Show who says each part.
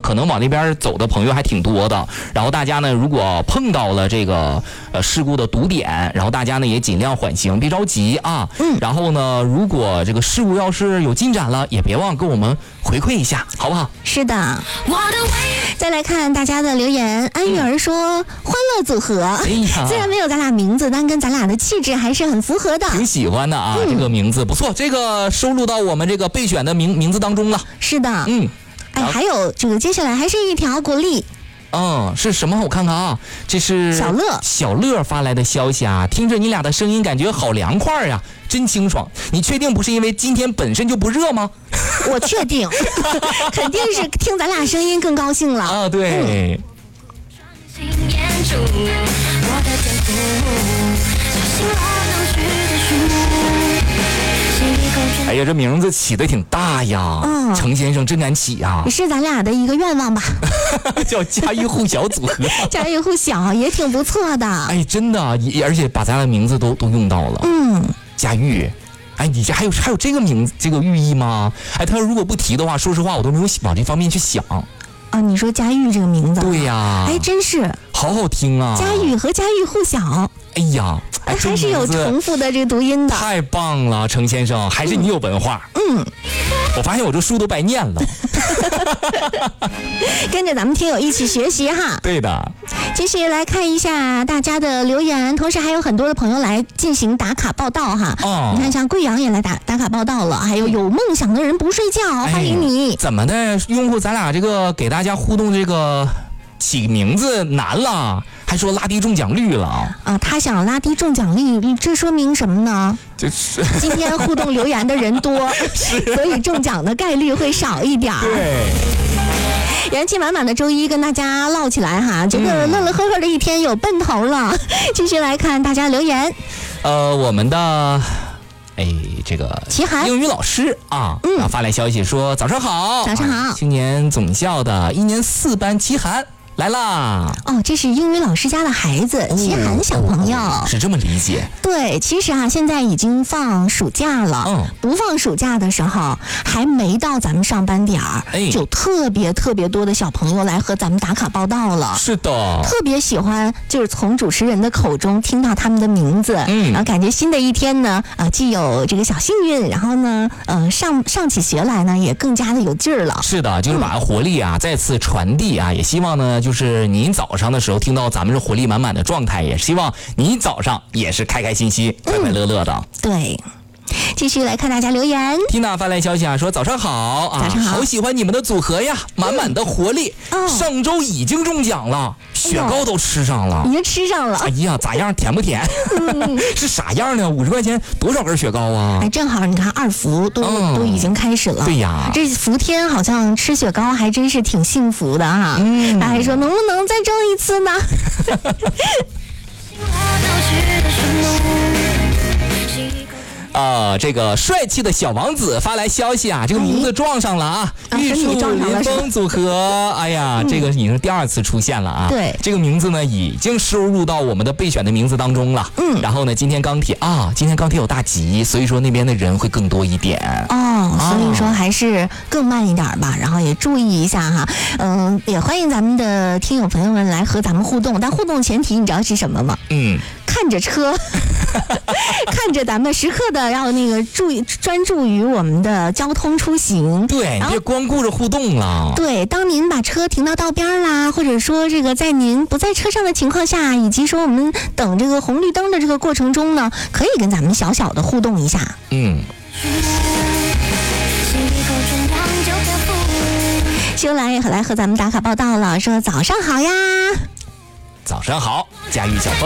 Speaker 1: 可能往那边走的朋友还挺多的。然后大家呢，如果碰到了这个事故的堵点，然后大家呢也尽量缓行，别着急啊。然后呢，如果这个事故要是有进展了，也别忘跟我们回馈一下，好不好？
Speaker 2: 是的。再来看大家的留言，安玉儿说欢乐组合，虽然没有咱俩名字，但跟咱俩的气质还是很符合的，
Speaker 1: 挺喜欢的啊。这个名字不错，这个收录到我们这个备选的名字当中了。
Speaker 2: 是的。还有这个接下来还是一条国力。
Speaker 1: 是什么？我看看啊，这是小乐发来的消息啊。听着你俩的声音，感觉好凉快呀，真清爽。你确定不是因为今天本身就不热吗？
Speaker 2: 我确定，肯定是听咱俩声音更高兴了
Speaker 1: 啊。对。哎呀，这名字起得挺大呀！程先生真敢起呀！
Speaker 2: 也是咱俩的一个愿望吧？
Speaker 1: 叫家喻户晓组合，
Speaker 2: 家喻户晓也挺不错的。
Speaker 1: 哎，真的，而且把咱俩的名字都用到了。家喻。哎，你这还有这个名字这个寓意吗？哎，他如果不提的话，说实话我都没有往这方面去想。
Speaker 2: 你说家喻这个名字？
Speaker 1: 对呀。
Speaker 2: 哎，真是
Speaker 1: 好好听啊！
Speaker 2: 家喻和家喻户晓。
Speaker 1: 哎呀，
Speaker 2: 还是有重复的这个读音的。
Speaker 1: 太棒了，程先生，还是你有文化。我发现我这书都白念了。
Speaker 2: 跟着咱们听友一起学习哈。
Speaker 1: 对的。
Speaker 2: 继续来看一下大家的留言，同时还有很多的朋友来进行打卡报道哈。你看像贵阳也来打卡报道了，还有梦想的人不睡觉，欢迎你。
Speaker 1: 怎么的，用户咱俩这个给大家互动这个起名字难了，还说拉低中奖率了
Speaker 2: 他想拉低中奖率，这说明什么呢？
Speaker 1: 就是
Speaker 2: 今天互动留言的人多，所以中奖的概率会少一点。
Speaker 1: 对。
Speaker 2: 元气满满的周一跟大家唠起来哈，这个乐乐呵呵的一天有奔头了。继续来看大家留言。
Speaker 1: 我们的这个
Speaker 2: 齐涵
Speaker 1: 英语老师发来消息说早上好。
Speaker 2: 早上好。
Speaker 1: 青年总校的1年4班齐涵来啦！
Speaker 2: 这是英语老师家的孩子齐涵小朋友。
Speaker 1: 是这么理解？
Speaker 2: 对，其实现在已经放暑假了。不放暑假的时候，还没到咱们上班点儿，就特别多的小朋友来和咱们打卡报道了。
Speaker 1: 是的，
Speaker 2: 特别喜欢就是从主持人的口中听到他们的名字，然后感觉新的一天呢，既有这个小幸运，然后呢，上起学来呢也更加的有劲儿了。
Speaker 1: 是的，就是把活力再次传递也希望呢。就是您早上的时候听到咱们这活力满满的状态，也希望你早上也是开开心心、快快乐乐的。
Speaker 2: 对。继续来看大家留言。
Speaker 1: Tina 发来消息说早上好
Speaker 2: 早上好，
Speaker 1: 好喜欢你们的组合呀，满满的活力。上周已经中奖了，雪糕都吃上了。
Speaker 2: 已经吃上了。
Speaker 1: 哎呀，咋样？甜不甜？是啥样呢？50块钱多少根雪糕啊？
Speaker 2: 正好你看2伏都已经开始了。
Speaker 1: 对呀，
Speaker 2: 这伏天好像吃雪糕还真是挺幸福的哈。他还说能不能再争一次呢？
Speaker 1: 这个帅气的小王子发来消息这个名字撞上了玉树临风组合。哎呀，这个已经是第2次出现了
Speaker 2: 对，
Speaker 1: 这个名字呢已经收入到我们的备选的名字当中了。然后呢，今天钢铁有大吉，所以说那边的人会更多一点。
Speaker 2: 所以说还是更慢一点吧，然后也注意一下哈。也欢迎咱们的听友朋友们来和咱们互动，但互动前提你知道是什么吗？看着车，看着咱们时刻的要那个专注于我们的交通出行。
Speaker 1: 对，别光顾着互动了。
Speaker 2: 对，当您把车停到道边啦，或者说这个在您不在车上的情况下，以及说我们等这个红绿灯的这个过程中呢，可以跟咱们小小的互动一下。修来也来和咱们打卡报道了，说早上好呀。
Speaker 1: 早上好，家喻小风。